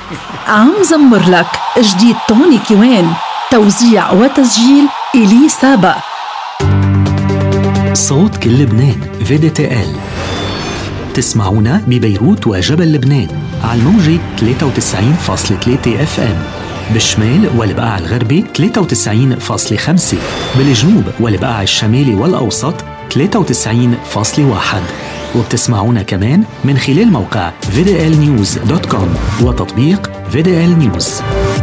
عم زمر لك جديد توني كيوان، توزيع وتسجيل إلي سابا. صوت كل لبنان VDTL. تسمعونا ببيروت وجبل لبنان على الموجة 93.3 FM، بالشمال والبقاع الغربي 93.5، بالجنوب والبقاع الشمالي والأوسط 93.1، وبتسمعونا كمان من خلال موقع VDLnews.com وتطبيق VDL News.